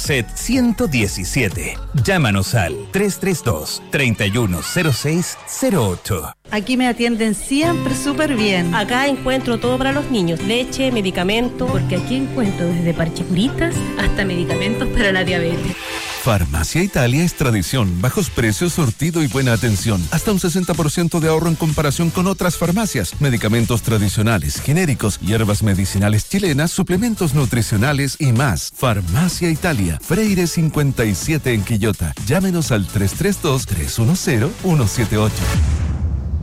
Dorset 117. Llámanos al 332-310608. Aquí me atienden siempre súper bien. Acá encuentro todo para los niños, leche, medicamentos. Porque aquí encuentro desde parchecuritas hasta medicamentos para la diabetes. Farmacia Italia es tradición, bajos precios, surtido y buena atención. Hasta un 60% de ahorro en comparación con otras farmacias. Medicamentos tradicionales, genéricos, hierbas medicinales chilenas, suplementos nutricionales y más. Farmacia Italia, Freire 57 en Quillota. Llámenos al 332-310-178.